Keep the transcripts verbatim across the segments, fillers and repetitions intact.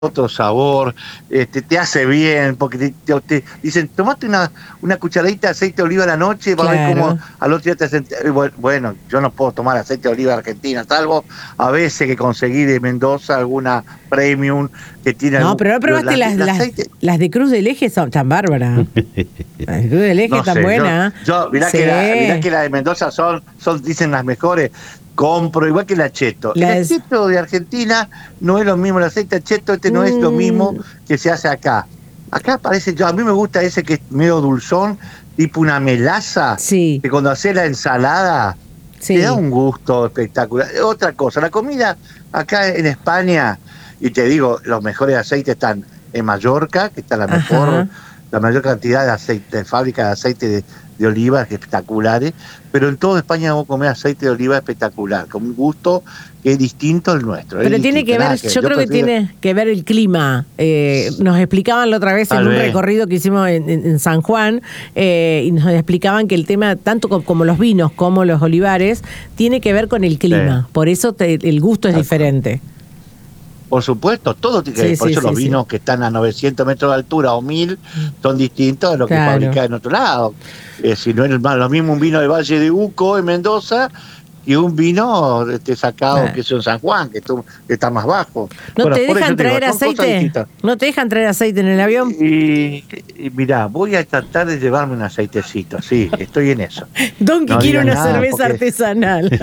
otro sabor, este, te hace bien, porque te, te- te dicen, tomate una, una cucharadita de aceite de oliva a la noche, va a ver Claro. cómo al otro día te sentís. Bueno, yo no puedo tomar aceite de oliva de Argentina, salvo a veces que conseguí de Mendoza alguna premium que tiene No, algún. pero no Pero probaste la- las, el las, aceite. las de Cruz del Eje, son tan bárbaras. Las de Cruz del Eje No tan sé, yo, buenas. yo mirá, Sí. que la, mirá que las de Mendoza son, son, dicen las mejores. Compro igual que el acheto. El Las, acheto de Argentina no es lo mismo, el aceite acheto este no es lo mismo mm, que se hace acá. Acá parece, yo a mí me gusta ese que es medio dulzón, tipo una melaza, sí, que cuando haces la ensalada te da sí. un gusto espectacular. Otra cosa, la comida acá en España, y te digo, los mejores aceites están en Mallorca, que está la mejor, Ajá. la mayor cantidad de aceite, de fábrica de aceite de, de oliva espectaculares, pero en toda España vos comés aceite de oliva espectacular, con un gusto que es distinto al nuestro, es Pero tiene distinto, que ver, nada que ver. yo Yo creo que prefiero, tiene que ver el clima. Eh, nos explicaban la otra vez en tal un vez, recorrido que hicimos en, en- en San Juan, eh, y nos explicaban que el tema, tanto co- como los vinos como los olivares, tiene que ver con el clima. Por eso te- el gusto es tal cual. diferente. Por supuesto, todo tiene que Sí, ver. Por sí, eso sí, los sí. vinos que están a novecientos metros de altura o mil son distintos a los que Claro. fabrican en otro lado. Eh, si no es lo mismo un vino del Valle de Uco en Mendoza y un vino este, sacado, Ah. que es en San Juan, que, tú- que está más bajo. ¿No Bueno, te por dejan eso te digo, traer son cosas aceite? distintas. ¿No te dejan traer aceite en el avión? Y, y mirá, voy a tratar de llevarme un aceitecito, sí, estoy en eso. Donkey No quiere digas una nada, cerveza porque artesanal.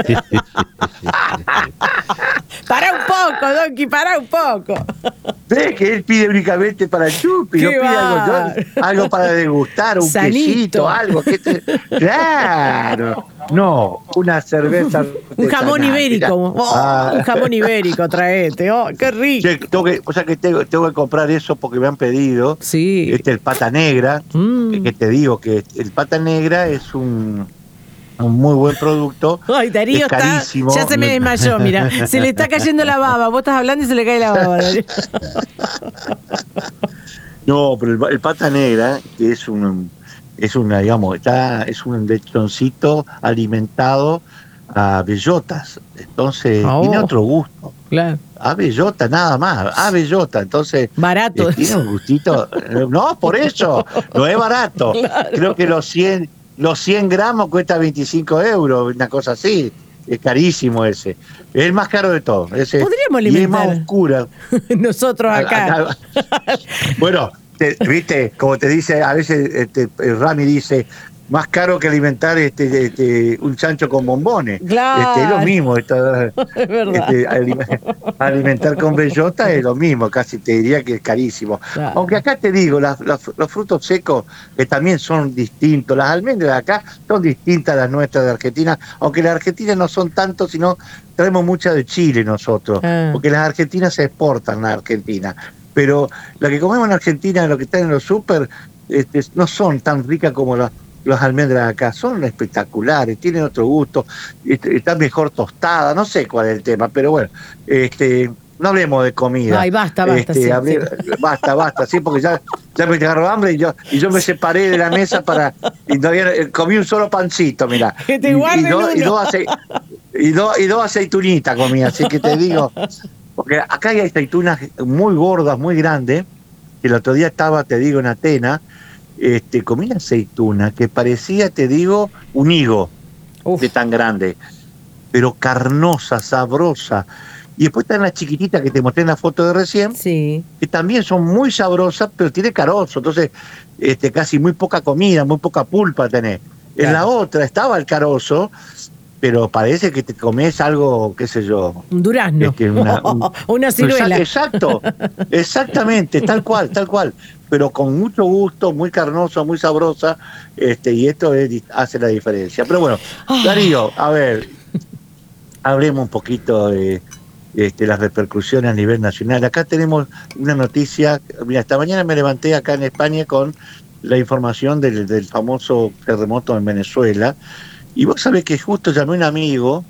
Pará un poco, Donkey, pará un poco. ve que él pide únicamente para el chupi, no Qué pide algo, va. yo- algo para degustar, un Sanito. quesito, algo. Que te- claro, no, una cerveza Un jamón artesanal, mirá. ibérico. Oh, Ah, un jamón ibérico, traete. Oh, qué rico. che, tengo que, o sea que tengo, tengo que comprar eso porque me han pedido. Sí. Este, el pata negra, Mm. que, que te digo que el pata negra es un, un muy buen producto. Ay, Darío Es está. carísimo. Ya se me desmayó, mira. Se le está cayendo la baba. Vos estás hablando y se le cae la baba, Darío. No, pero el, el pata negra, que es un, es una, digamos, está, es un lechoncito alimentado a bellotas. Entonces, Oh. tiene otro gusto. Claro. A bellota, nada más, a bellota. Entonces, Barato. eh, tiene un gustito. eh, No, por eso, no es barato. Claro. Creo que los cien, los cien gramos cuesta veinticinco euros, una cosa así. Es carísimo ese. Es el más caro de todos. Ese, Podríamos y es más alimentar. oscura. Nosotros acá. Bueno, te- viste, como te dice, a veces este, el Rami dice, más caro que alimentar este, este, un chancho con bombones. Claro. Este, es lo mismo. Esto, Es verdad. este, alime- alimentar con bellota es lo mismo, casi te diría que es carísimo. Claro. Aunque acá te digo, las- las- los frutos secos que también son distintos, las almendras de acá son distintas a las nuestras de Argentina, aunque las argentinas no son tanto, sino traemos mucha de Chile nosotros, Ah. porque las argentinas se exportan a Argentina. Pero lo que comemos en Argentina, lo que está en los súper, este, no son tan ricas como las, las almendras de acá, son espectaculares, tienen otro gusto, este, están mejor tostadas, no sé cuál es el tema, pero bueno, este, no hablemos de comida. Ay, basta, basta, Este, sí, hable- sí. Basta, basta, sí, porque ya, ya me agarró hambre y yo, y yo me separé de la mesa para, y todavía eh, comí un solo pancito, mira. Que te y, y guarden dos, y uno. dos acei- y dos- y dos aceitunitas comí, así que te digo, porque acá hay aceitunas muy gordas, muy grandes, que el otro día estaba, te digo, en Atenas, este, comí una aceituna que parecía, te digo, un higo Uf. de tan grande, pero carnosa, sabrosa. Y después están las chiquititas que te mostré en la foto de recién, Sí. que también son muy sabrosas, pero tiene carozo, entonces este, casi muy poca comida, muy poca pulpa tenés. En Claro. la otra estaba el carozo, pero parece que te comes algo, qué sé yo. Un durazno. Este, una, un- Una ciruela. Exacto, exactamente, tal cual, tal cual. Pero con mucho gusto, muy carnosa, muy sabrosa, este, y esto es- hace la diferencia. Pero bueno, Ah. Darío, a ver, hablemos un poquito de este, las repercusiones a nivel nacional. Acá tenemos una noticia, mira, esta mañana me levanté acá en España con la información del, del famoso terremoto en Venezuela, y vos sabés que justo llamé a un amigo,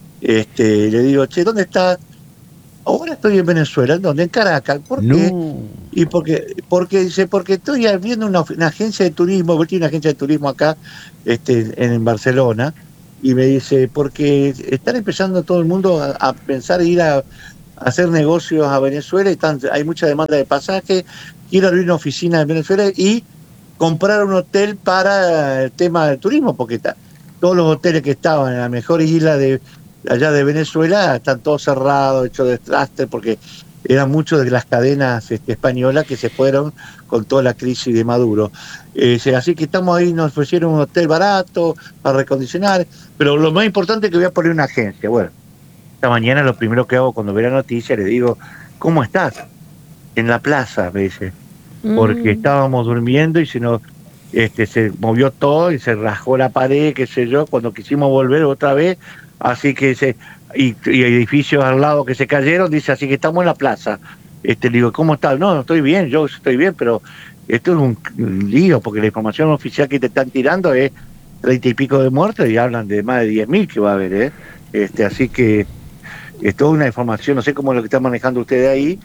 este, le digo, che, ¿dónde estás? Ahora estoy en Venezuela, ¿en dónde? En Caracas. ¿Por qué? No. Y porque, porque dice, porque estoy viendo una, una agencia de turismo, porque tiene una agencia de turismo acá, este, en, en Barcelona, y me dice, porque están empezando todo el mundo a, a pensar ir a, hacer negocios a Venezuela, y están, hay mucha demanda de pasaje, quiero abrir una oficina en Venezuela y comprar un hotel para el tema del turismo, porque está, todos los hoteles que estaban en la mejor isla de allá de Venezuela están todos cerrados, hechos de desastre, porque eran muchas de las cadenas este, españolas que se fueron con toda la crisis de Maduro. Eh, así que estamos ahí, nos ofrecieron un hotel barato para recondicionar, pero lo más importante es que voy a poner una agencia. Bueno, esta mañana lo primero que hago cuando veo la noticia, le digo, ¿cómo estás? En la plaza, me dice, porque mm. estábamos durmiendo y se nos, este, se movió todo y se rasgó la pared, qué sé yo, cuando quisimos volver otra vez, así que se... Y, y edificios al lado que se cayeron, dice, así que estamos en la plaza. Este, le digo, ¿cómo estás? No, no estoy bien, yo estoy bien, pero esto es un, un lío, porque la información oficial que te están tirando es treinta y pico de muertos y hablan de más de diez mil que va a haber, ¿eh? Este, así que es toda una información, no sé cómo es lo que están manejando ustedes ahí,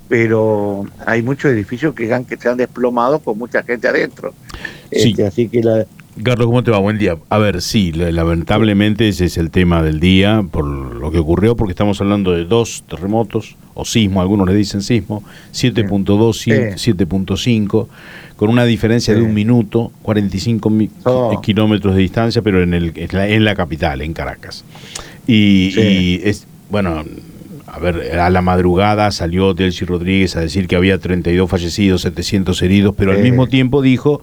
pero hay muchos edificios que, han, que se han desplomado con mucha gente adentro. Sí. Este, así que la... Carlos, ¿cómo te va? Buen día. A ver, sí, lamentablemente ese es el tema del día, por lo que ocurrió, porque estamos hablando de dos terremotos, o sismo, algunos le dicen sismo, siete punto dos, siete punto cinco, con una diferencia sí. de un minuto, cuarenta y cinco oh. kilómetros de distancia, pero en, el, en, la, en la capital, en Caracas. Y, sí. y es, bueno... A ver, a la madrugada salió Delcy Rodríguez a decir que había treinta y dos fallecidos, setecientos heridos, pero eh. al mismo tiempo dijo,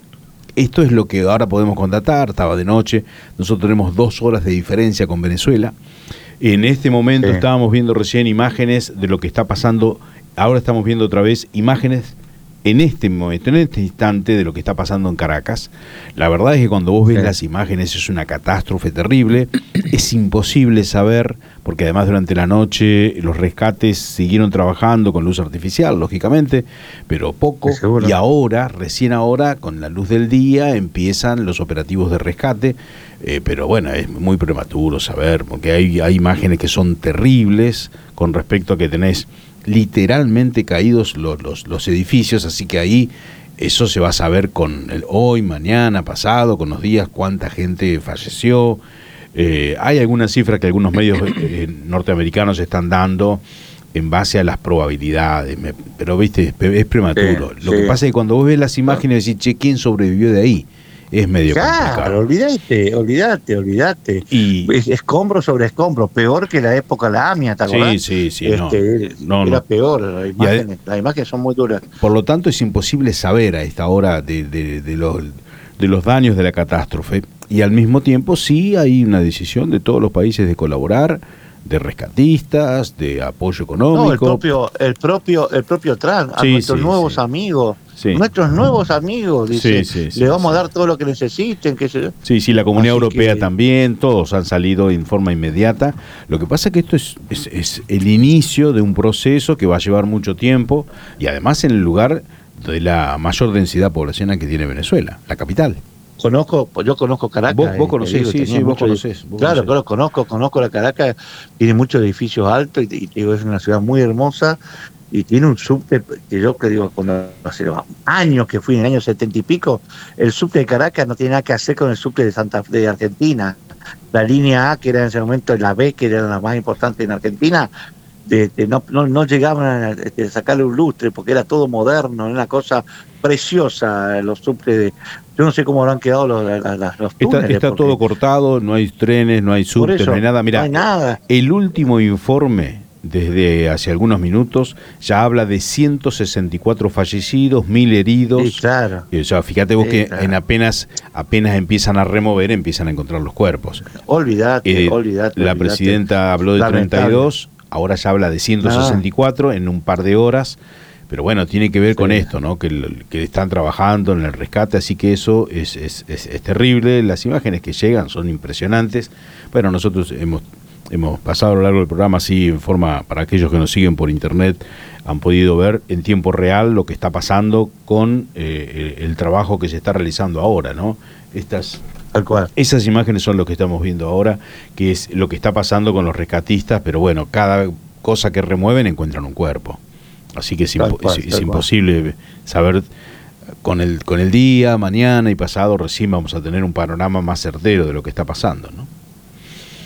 esto es lo que ahora podemos constatar, estaba de noche, nosotros tenemos dos horas de diferencia con Venezuela. En este momento eh. estábamos viendo recién imágenes de lo que está pasando, ahora estamos viendo otra vez imágenes en este momento, en este instante de lo que está pasando en Caracas. La verdad es que cuando vos ves sí. las imágenes es una catástrofe terrible, es imposible saber, porque además durante la noche los rescates siguieron trabajando con luz artificial, lógicamente, pero poco, y ahora, recién ahora, con la luz del día, empiezan los operativos de rescate, eh, pero bueno, es muy prematuro saber, porque hay, hay imágenes que son terribles con respecto a que tenés literalmente caídos los, los, los edificios, así que ahí eso se va a saber con el hoy, mañana, pasado, con los días, cuánta gente falleció. Eh, hay algunas cifras que algunos medios eh, norteamericanos están dando en base a las probabilidades, me, pero viste, es, es prematuro. Sí, Lo sí. que pasa es que cuando vos ves las imágenes decís, che, ¿quién sobrevivió de ahí? Es medio claro, complicado. olvídate, olvídate, olvídate. Y es, escombro sobre escombro, peor que la época de la AMIA, ¿te acordás? Sí, sí, sí. Este, no, era no. peor, las imágenes, las imágenes son muy duras. Por lo tanto, es imposible saber a esta hora de, de, de, los, de los daños de la catástrofe. Y al mismo tiempo, sí hay una decisión de todos los países de colaborar, de rescatistas, de apoyo económico. No, el propio, el propio, el propio Trump, a sí, nuestros sí, nuevos sí. amigos. Sí. Nuestros nuevos amigos, dice, sí, sí, sí, le vamos sí. a dar todo lo que necesiten. Que se... Sí, sí, la Comunidad Así Europea que... también, todos han salido en forma inmediata. Lo que pasa es que esto es, es, es el inicio de un proceso que va a llevar mucho tiempo y además en el lugar de la mayor densidad poblacional que tiene Venezuela, la capital. Conozco, yo conozco Caracas. Vos, vos conocés, digo, sí, sí, vos conocés. Vos claro, conocés. claro, conozco, conozco la Caracas, tiene muchos edificios altos y, y digo, es una ciudad muy hermosa. Y tiene un subte, que yo que digo, cuando hace años que fui, en el año setenta y pico, el subte de Caracas no tiene nada que hacer con el subte de Santa Fe de Argentina. La línea A, que era en ese momento la B, que era la más importante en Argentina, de, de, no, no, no llegaban a, a sacarle un lustre, porque era todo moderno, era una cosa preciosa, los subtes de... Yo no sé cómo habrán quedado los, los, los túneles. Está, está porque... todo cortado, no hay trenes, no hay subtes, no hay nada. Mirá, no hay nada. El último informe... desde hace algunos minutos, ya habla de ciento sesenta y cuatro fallecidos, mil heridos. Sí, claro. O sea, fíjate vos sí, que claro. en apenas apenas empiezan a remover, empiezan a encontrar los cuerpos. Olvídate, eh, olvídate. La olvídate. presidenta habló de Lamentable. treinta y dos, ahora ya habla de ciento sesenta y cuatro ah. en un par de horas. Pero bueno, tiene que ver sí. con esto, ¿no? Que, que están trabajando en el rescate, así que eso es, es, es, es terrible. Las imágenes que llegan son impresionantes. Bueno, nosotros hemos... Hemos pasado a lo largo del programa, así en forma, para aquellos que nos siguen por internet, han podido ver en tiempo real lo que está pasando con eh, el, el trabajo que se está realizando ahora, ¿no? Estas, Tal cual. Esas imágenes son lo que estamos viendo ahora, que es lo que está pasando con los rescatistas, pero bueno, cada cosa que remueven encuentran un cuerpo. Así que es, impo cual, es, es imposible saber con el, con el día, mañana y pasado, recién vamos a tener un panorama más certero de lo que está pasando, ¿no?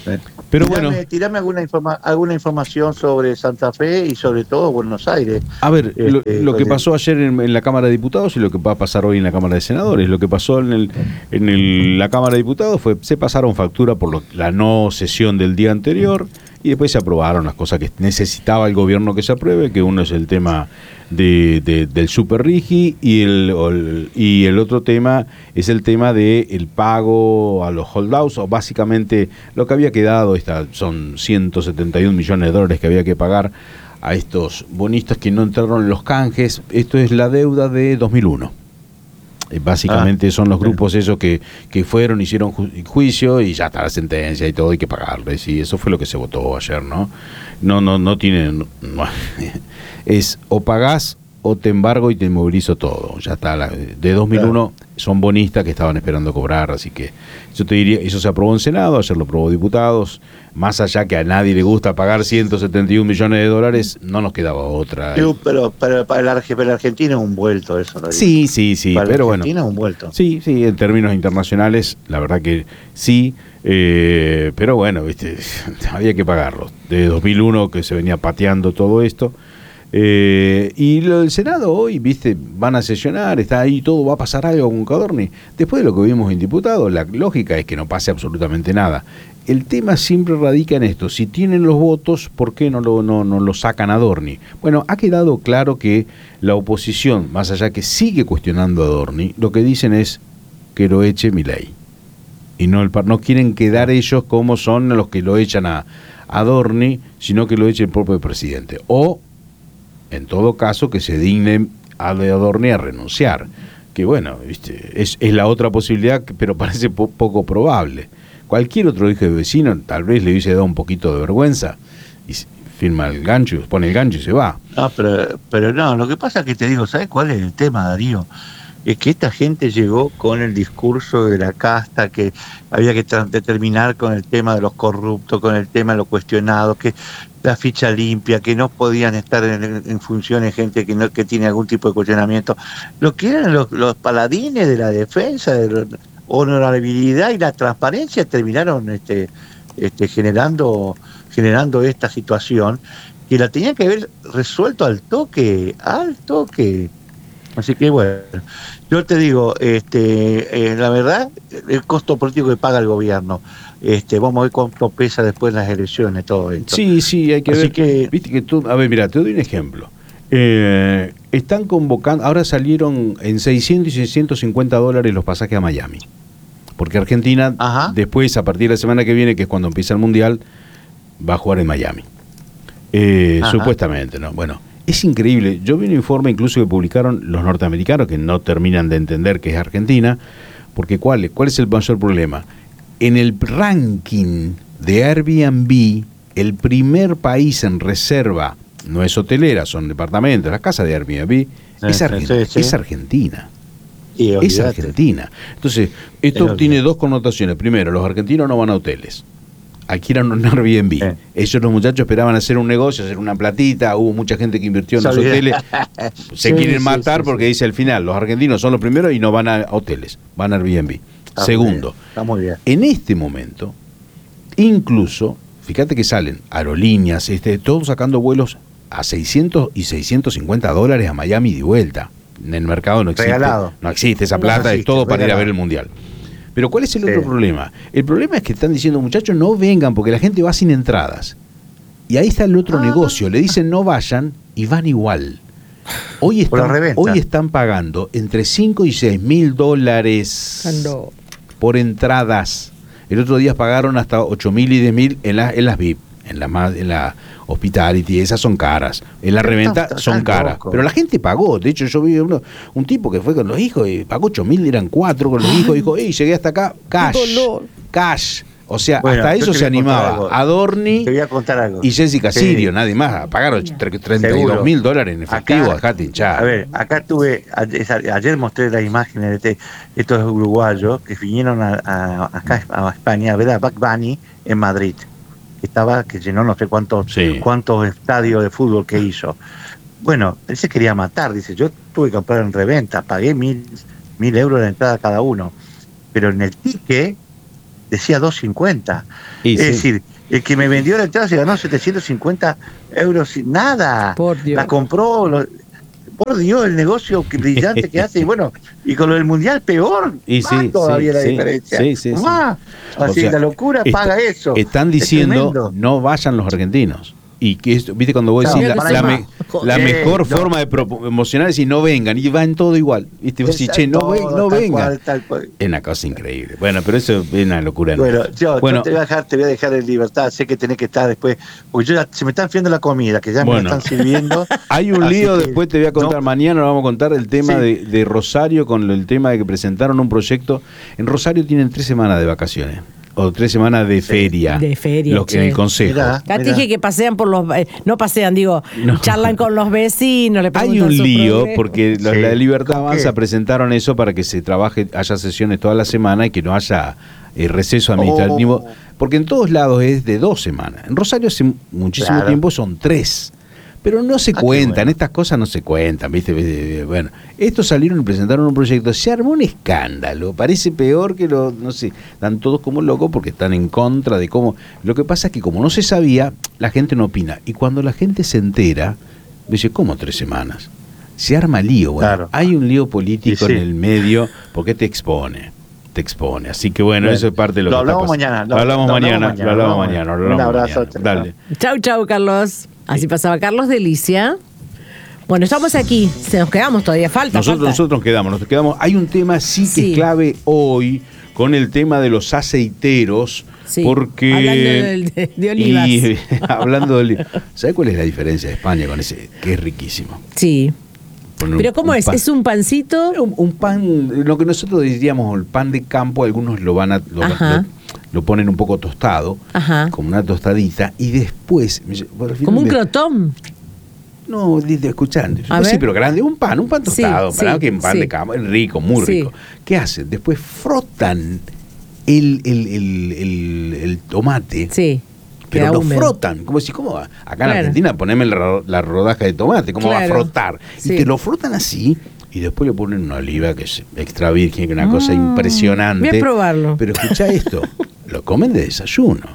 Pero tirame, bueno, tirame alguna, informa alguna información sobre Santa Fe y sobre todo Buenos Aires. a ver, lo, Este, lo que con- pasó ayer en, en la Cámara de Diputados y lo que va a pasar hoy en la Cámara de Senadores, lo que pasó en, el, en el- la Cámara de Diputados fue, se pasaron factura por lo- la no sesión del día anterior y después se aprobaron las cosas que necesitaba el gobierno que se apruebe, que uno es el tema de, de- del Super Rigi y el, o el- y el otro tema es el tema de el pago a los holdouts, o básicamente lo que había quedado, esta, son ciento setenta y un millones de dólares que había que pagar a estos bonistas que no entraron en los canjes. Esto es la deuda de dos mil uno. Eh, Básicamente Ah, son los bien. grupos esos que, que fueron, hicieron ju- juicio y ya está la sentencia y todo, hay que pagarles. Y eso fue lo que se votó ayer, ¿no? No, no, no tiene... no- no- es o pagás o te embargo y te inmovilizo todo. Ya está. La, de dos mil uno son bonistas que estaban esperando cobrar, así que yo te diría, eso se aprobó en Senado, ayer lo aprobó diputados. Más allá que a nadie le gusta pagar ciento setenta y un millones de dólares, no nos quedaba otra. Sí, pero para, para, la, Arge- para la Argentina es un vuelto eso. ¿No? Sí, sí, sí, para pero la bueno. Argentina es un vuelto. Sí, sí, en términos internacionales, la verdad que sí, eh, pero bueno, viste, había que pagarlo. De dos mil uno que se venía pateando todo esto. Eh, y lo del Senado hoy, viste, van a sesionar, está ahí todo, va a pasar algo con Cadorni. Después de lo que vimos en diputados, la lógica es que no pase absolutamente nada. El tema siempre radica en esto: si tienen los votos, ¿por qué no lo, no, no lo sacan a Adorni? Bueno, ha quedado claro que la oposición, más allá que sigue cuestionando a Adorni, lo que dicen es que lo eche Milei. Y no, el, par- no quieren quedar ellos como son los que lo echan a a Adorni, sino que lo eche el propio presidente. O, en todo caso, que se digne a de Adorni a renunciar. Que bueno, ¿viste? Es, es la otra posibilidad, pero parece po- poco probable. Cualquier otro hijo de vecino tal vez le hubiese dado un poquito de vergüenza y s- firma el gancho, pone el gancho y se va. No, pero, pero no, lo que pasa es que te digo, ¿sabes cuál es el tema, Darío? Es que esta gente llegó con el discurso de la casta, que había que tra- terminar con el tema de los corruptos, con el tema de los cuestionados, que la ficha limpia, que no podían estar en, en funciones gente que no que tiene algún tipo de cuestionamiento. Lo que eran los, los paladines de la defensa, de la honorabilidad y la transparencia, terminaron este, este, generando, generando esta situación que la tenían que haber resuelto al toque, al toque. Así que bueno, yo te digo, este, eh, la verdad, el costo político que paga el gobierno, este, vamos a ver cuánto pesa después las elecciones, todo esto. Sí, sí, hay que Así ver. que- Viste que tú, a ver, mira, te doy un ejemplo. Eh, están convocando, ahora salieron en seiscientos y seiscientos cincuenta dólares los pasajes a Miami. Porque Argentina, Ajá. después, a partir de la semana que viene, que es cuando empieza el Mundial, va a jugar en Miami. Eh, Ajá. supuestamente, ¿no? Bueno, es increíble. Yo vi un informe incluso que publicaron los norteamericanos, que no terminan de entender que es Argentina, porque ¿cuál, cuál es el mayor problema? En el ranking de Airbnb, el primer país en reserva, no es hotelera, son departamentos, la casa de Airbnb, es, sí, Argen- sí, sí. es Argentina. Y Es olvídate. Argentina. Entonces, esto olvídate. tiene dos connotaciones. Primero, los argentinos no van a hoteles. Alquilan un Airbnb. Sí. Ellos, los muchachos, esperaban hacer un negocio, hacer una platita. Hubo mucha gente que invirtió en los Olvídate. hoteles. Se Sí, quieren sí, matar sí, porque sí. dice al final, los argentinos son los primeros y no van a hoteles, van a Airbnb. Está muy Segundo, bien, está muy bien. en este momento, incluso, fíjate que salen aerolíneas, este, todos sacando vuelos a seiscientos y seiscientos cincuenta dólares a Miami y de vuelta. En el mercado no existe. Regalado. No existe esa No plata, es existe, todo para ir a regalado. ver el Mundial. Pero ¿cuál es el Sí. otro problema? El problema es que están diciendo, muchachos, no vengan porque la gente va sin entradas. Y ahí está el otro Ah. negocio. Le dicen no vayan y van igual. Hoy Por la están, reventa. hoy están pagando entre cinco y seis mil dólares Cuando- por entradas. El otro día pagaron hasta ocho mil y diez mil en, la, en las V I P, en la, más- en la Hospitality, esas son caras. En la Pero reventa están- son están caras. locos. Pero la gente pagó. De hecho, yo vi uno, un tipo que fue con los hijos y pagó ocho mil, eran cuatro con los hijos. Dijo, hey, llegué hasta acá, cash. dolor. Cash. O sea, Bueno, hasta yo eso te se voy a contar animaba. algo. Adorni Te voy a contar algo. y Jessica Sí. Sirio, nadie más. Pagaron treinta y dos Seguro. mil dólares en efectivo, Acá- dejate hinchar. A ver, acá tuve, ayer, ayer mostré las imágenes de este- estos uruguayos que vinieron a, a- acá a España a ver a Bad Bunny en Madrid. Que estaba, que llenó no sé cuántos, Sí. cuántos estadios de fútbol que hizo. Bueno, él se quería matar, dice, yo tuve que comprar en reventa, pagué mil, mil euros la entrada cada uno. Pero en el ticket decía dos cincuenta. Y es sí. decir, el que me vendió la entrada se ganó setecientos cincuenta euros sin nada. Por Dios. La compró, lo, por Dios, el negocio que brillante que hace. Y bueno, y con lo del Mundial peor, Y más sí, todavía sí, la sí, diferencia. sí, sí, sí. Más. O Así sea, la locura est- paga eso. Están Es diciendo, tremendo. no vayan los argentinos. Y que esto, viste, cuando vos Claro, decís, la, para la ahí me- va. la Eh, mejor no. forma de promocionar es si no vengan, y van todo igual. Viste, vos decís, che, no, Todo, ven, no tal vengan. cual, tal cual. Es una cosa increíble. Bueno, pero eso es una locura. Bueno, yo, Bueno, yo te voy a dejar, te voy a dejar en libertad. Sé que tenés que estar después, porque yo ya, se me está enfriando la comida, que ya Bueno. me la están sirviendo. hay un Así lío, que después te voy a contar, no- mañana lo vamos a contar el tema Sí. de, de Rosario con el tema de que presentaron un proyecto. En Rosario tienen tres semanas de vacaciones. O tres semanas de feria. De feria, Los que en el che. consejo. Mirá. Acá te Mirá. dije que pasean por los... eh, no pasean, digo, No. charlan con los vecinos, le Hay preguntan un sus lío problemas. porque los- Sí. la de Libertad ¿Con Avanza qué? presentaron eso para que se trabaje, haya sesiones toda la semana y que no haya eh, receso administrativo. Oh. Porque en todos lados es de dos semanas. En Rosario hace muchísimo Claro. tiempo son tres. Pero no se Ah, qué cuentan, bueno. estas cosas no se cuentan, ¿viste? Bueno, estos salieron y presentaron un proyecto, se armó un escándalo, parece peor que lo, no sé, están todos como locos porque están en contra de cómo... Lo que pasa es que como no se sabía, la gente no opina. Y cuando la gente se entera, dice, ¿cómo tres semanas? Se arma lío, bueno, Claro. hay un lío político Y sí. en el medio porque te expone. Te expone, así que bueno, Bueno, eso es parte de lo, lo que está hablamos pasando. mañana, Lo, lo- hablamos lo hablamos mañana, mañana, lo hablamos lo hablamos mañana, lo mañana. Un hablamos abrazo, mañana. chao. Dale. Chau, chau, Carlos. Así pasaba Carlos Delicia. Bueno, estamos aquí, se nos quedamos todavía, falta, Nosotros, falta. nosotros nos quedamos, nos quedamos. Hay un tema sí que Sí. es clave hoy con el tema de los aceiteros, Sí, porque hablando de, de- de olivas. Y, hablando de olivas. ¿Sabes cuál es la diferencia de España con ese? Que es riquísimo. Sí. Con un- Pero ¿cómo un es? pan- ¿Es un pancito? un, un pan, lo que nosotros diríamos el pan de campo, algunos lo van a lo, Ajá. lo- lo ponen un poco tostado, Ajá. como una tostadita, y después por el final Como un me- crotón. No, dice, escuchando. A Sí, ver. pero grande, un pan, un pan Sí, tostado, sí, ¿verdad? Que un pan sí. de campo, rico, muy Sí. rico. ¿Qué hacen? Después frotan el, el, el, el, el tomate, Sí. pero queda lo húmedo. frotan. Como si, ¿cómo va? Acá en Claro. Argentina poneme la, ro- la rodaja de tomate, ¿cómo va a Claro. frotar? Sí. Y te lo frotan así, y después le ponen una oliva que es extra virgen, que es una cosa Mm, impresionante. voy a probarlo. Pero escucha esto, lo comen de desayuno.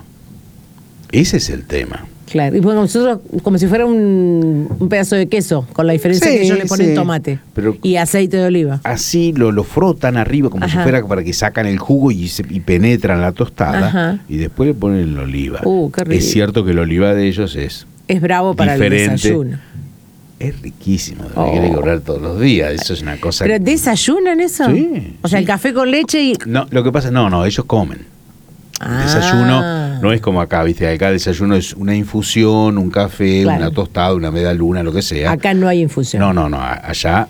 Ese es el tema. Claro. Y bueno, nosotros como si fuera un, un pedazo de queso, con la diferencia Sí, que ellos le ponen sí. tomate Pero- y aceite de oliva. Así lo, lo frotan arriba como Ajá. si fuera para que sacan el jugo y, se- y penetran la tostada. Ajá. Y después le ponen la oliva. Uh, qué rico. Es cierto que la oliva de ellos es Es bravo para diferente. el desayuno. Es riquísimo, Oh. hay que cobrar todos los días. Eso es una cosa. ¿Pero desayunan eso? Sí, O sea, sí. el café con leche y... No, lo que pasa, no, no, ellos comen. El Ah. desayuno no es como acá, ¿viste? Acá el desayuno es una infusión, un café, Claro. una tostada, una media luna, lo que sea. Acá no hay infusión. No, no, no, a- allá,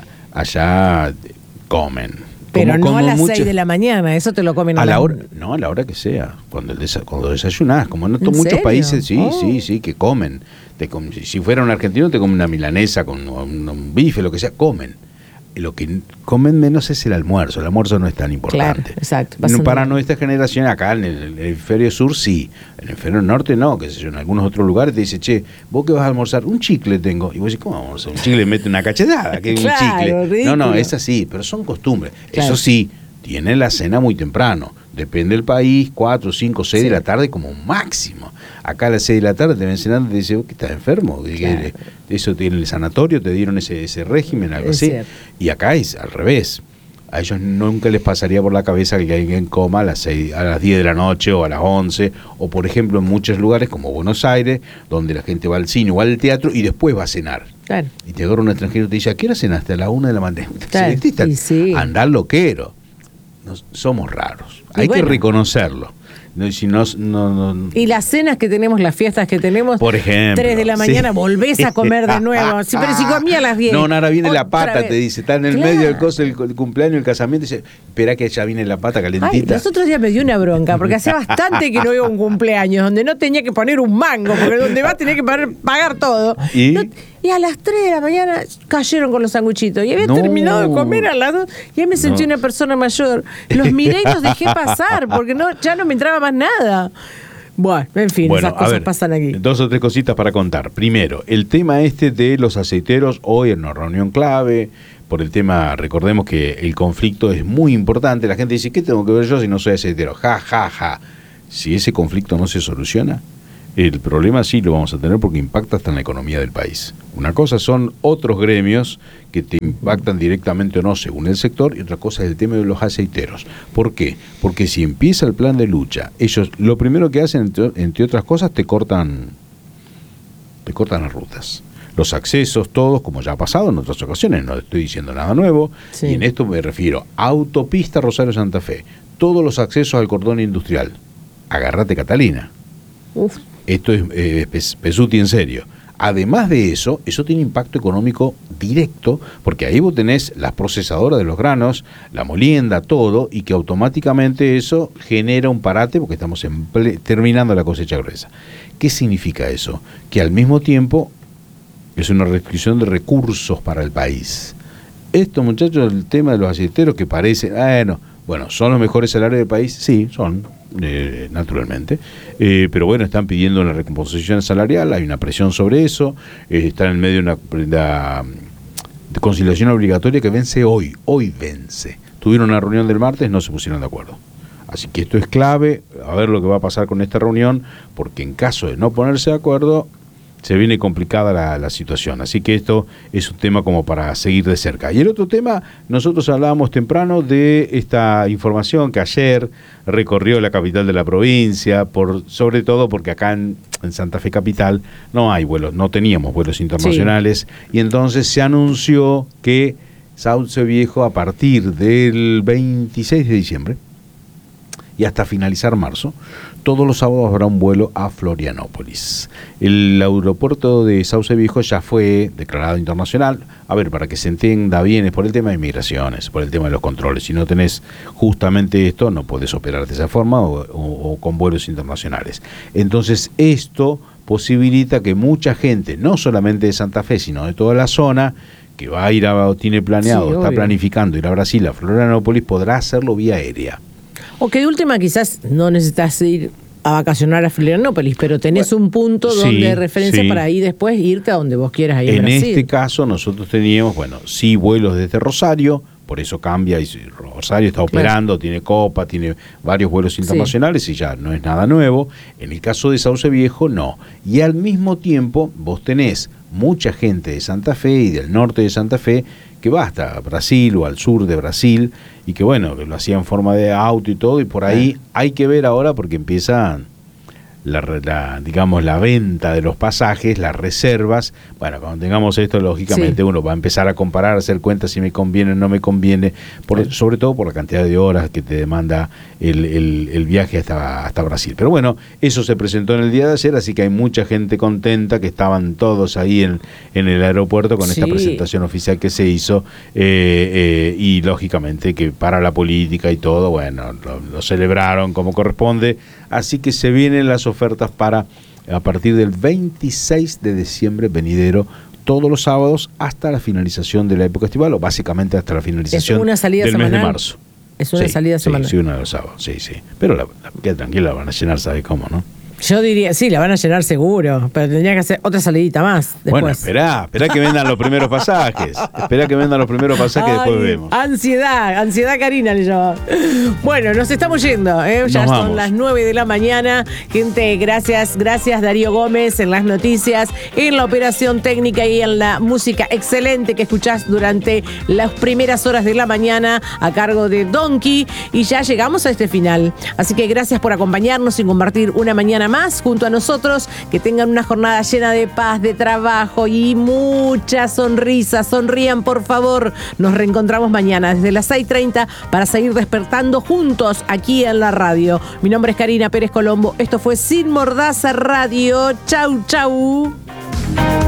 allá comen. Pero Como- no a como las mucho- seis de la mañana, eso te lo comen A la las- hora, no, a la hora que sea, cuando, el desa- cuando desayunás, como en otros ¿En muchos serio? países, sí, Oh. sí, sí, que comen. Te com- si- si fuera un argentino, te comen una milanesa con un, un bife, lo que sea, comen. Lo que n- comen menos es el almuerzo, el almuerzo no es tan importante. Claro, exacto. No, Pasan- para nuestra generación, acá en el, en el hemisferio sur sí, en el hemisferio norte no, que sé yo, en algunos otros lugares te dice, che, ¿vos qué vas a almorzar? Un chicle tengo. Y vos decís, ¿cómo vamos a almorzar? Un chicle mete una cachetada, que es Claro, un chicle. ridículo. No, no, es así, pero son costumbres. Claro. Eso sí, tiene la cena muy temprano. Depende del país, cuatro, cinco, seis Sí. de la tarde como máximo. Acá a las seis de la tarde te ven cenando y te dicen, ¿vos que estás enfermo? ¿Que- Claro. que eso tiene el sanatorio, te dieron ese, ese régimen, algo Es así. cierto. Y acá es al revés. A ellos nunca les pasaría por la cabeza que alguien coma a las, seis, a las diez de la noche o a las once, o por ejemplo en muchos lugares como Buenos Aires, donde la gente va al cine o va al teatro y después va a cenar. Claro. Y te agarra un extranjero y te dice, ¿a qué hora cenaste? A la una de la mañana. Claro, y sí. Andar loquero. Nos- somos raros. Y Hay bueno. que reconocerlo. No, y si no, no, no- Y las cenas que tenemos, las fiestas que tenemos, Por ejemplo, tres de la sí. mañana volvés a comer de nuevo. Sí, pero si comía a las diez. No, no, ahora viene la Otra pata, vez. te dice, está en el Claro. medio del coso, el, el cumpleaños, el casamiento, dice, espera que ya viene la pata Ay, calentita. los otros días me dio una bronca, porque hacía bastante que no iba a un cumpleaños, donde no tenía que poner un mango, porque donde vas tenía que pagar, pagar todo. ¿Y? No- y a las tres de la mañana cayeron con los sanguchitos. Y había No. terminado de comer a las dos. Y ahí me sentí No. una persona mayor. Los miré y los dejé pasar, porque no, ya no me entraba más nada. Bueno, en fin, Bueno, esas a cosas ver, pasan aquí. dos o tres cositas para contar. Primero, el tema este de los aceiteros, hoy en una reunión clave, por el tema, recordemos que el conflicto es muy importante. La gente dice, ¿qué tengo que ver yo si no soy aceitero? Ja, ja, ja. si ese conflicto no se soluciona, el problema sí lo vamos a tener porque impacta hasta en la economía del país. Una cosa son otros gremios que te impactan directamente o no según el sector, y otra cosa es el tema de los aceiteros. ¿Por qué? Porque si empieza el plan de lucha, ellos lo primero que hacen, entre, entre otras cosas, te cortan, te cortan las rutas. Los accesos, todos, como ya ha pasado en otras ocasiones, no estoy diciendo nada nuevo, sí. Y en esto me refiero a autopista Rosario-Santa Fe, todos los accesos al cordón industrial. Agárrate, Catalina. Uf. Esto es eh, Pesuti en serio. Además de eso, eso tiene impacto económico directo, porque ahí vos tenés las procesadoras de los granos, la molienda, todo, y que automáticamente eso genera un parate porque estamos en ple- terminando la cosecha gruesa. ¿Qué significa eso? Que al mismo tiempo es una restricción de recursos para el país. Esto, muchachos, el tema de los aceiteros que parece, bueno, bueno, ¿son los mejores salarios del país? Sí, son, eh, naturalmente. Eh, pero bueno, están pidiendo una recomposición salarial, hay una presión sobre eso, eh, están en medio de una, una de conciliación obligatoria que vence hoy, hoy vence. Tuvieron una reunión del martes, no se pusieron de acuerdo. Así que esto es clave, a ver lo que va a pasar con esta reunión, porque en caso de no ponerse de acuerdo, se viene complicada la, la situación. Así que esto es un tema como para seguir de cerca. Y el otro tema, nosotros hablábamos temprano de esta información que ayer recorrió la capital de la provincia, por sobre todo porque acá en, en Santa Fe Capital no hay vuelos, no teníamos vuelos internacionales, sí. Y entonces se anunció que Sauce Viejo, a partir del veintiséis de diciembre y hasta finalizar marzo, todos los sábados habrá un vuelo a Florianópolis. El aeropuerto de Sauce Viejo ya fue declarado internacional. A ver, para que se entienda bien, es por el tema de migraciones, por el tema de los controles. Si no tenés justamente esto, no podés operar de esa forma o, o, o con vuelos internacionales. Entonces, esto posibilita que mucha gente, no solamente de Santa Fe, sino de toda la zona, que va a ir a, o tiene planeado, sí, está planificando ir a Brasil, a Florianópolis, podrá hacerlo vía aérea. O que de última quizás no necesitas ir a vacacionar a Florianópolis, pero tenés bueno, un punto donde sí, referencia sí. Para ahí después irte a donde vos quieras ahí en, en Brasil. En este caso nosotros teníamos, bueno, sí vuelos desde Rosario, por eso cambia, y Rosario está operando, claro. Tiene Copa, tiene varios vuelos internacionales, sí. Y ya no es nada nuevo. En el caso de Sauce Viejo, no. Y al mismo tiempo vos tenés mucha gente de Santa Fe y del norte de Santa Fe que va hasta Brasil o al sur de Brasil y que bueno, que lo hacía en forma de auto y todo, y por ahí ah. hay que ver ahora porque empieza la, la digamos la venta de los pasajes, las reservas. Bueno, cuando tengamos esto, lógicamente sí. Uno va a empezar a comparar, a hacer cuentas si me conviene o no me conviene, por, sí. Sobre todo por la cantidad de horas que te demanda el, el, el viaje hasta, hasta Brasil. Pero bueno, eso se presentó en el día de ayer, así que hay mucha gente contenta, que estaban todos ahí en, en el aeropuerto con sí. Esta presentación oficial que se hizo, eh, eh, y lógicamente que para la política y todo, bueno, lo, lo celebraron como corresponde, así que se vienen las ofertas para a partir del veintiséis de diciembre venidero, todos los sábados hasta la finalización de la época estival, o básicamente hasta la finalización del semanal? Mes de marzo. Es una sí, salida sí, semanal. Sí, una de los sábados, sí, sí. Pero la, la, queda tranquila, la van a llenar, ¿sabes cómo, no? Yo diría, sí, la van a llenar seguro, pero tendría que hacer otra salidita más después. Bueno, esperá, esperá que vendan los primeros pasajes. Esperá que vendan los primeros pasajes. Ay, después vemos. Ansiedad, ansiedad Karina le llama. Bueno, nos estamos yendo, ¿eh? Ya nos son vamos. Las nueve de la mañana. Gente, gracias, gracias Darío Gómez en las noticias, en la operación técnica y en la música excelente que escuchás durante las primeras horas de la mañana a cargo de Donkey. Y ya llegamos a este final. Así que gracias por acompañarnos y compartir una mañana más junto a nosotros. Que tengan una jornada llena de paz, de trabajo y muchas sonrisas. Sonrían, por favor. Nos reencontramos mañana desde las seis treinta para seguir despertando juntos aquí en la radio. Mi nombre es Karina Pérez Colombo. Esto fue Sin Mordaza Radio. Chau, chau.